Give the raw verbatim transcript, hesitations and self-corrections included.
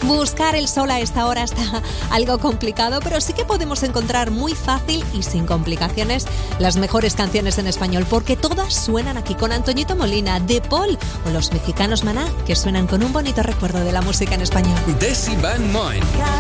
Buscar el sol a esta hora está algo complicado, pero sí que podemos encontrar muy fácil y sin complicaciones las mejores canciones en español, porque todas suenan aquí con Antoñito Molina, De Paul o los mexicanos Maná, que suenan con un bonito recuerdo de la música en español. Desi Van Moen.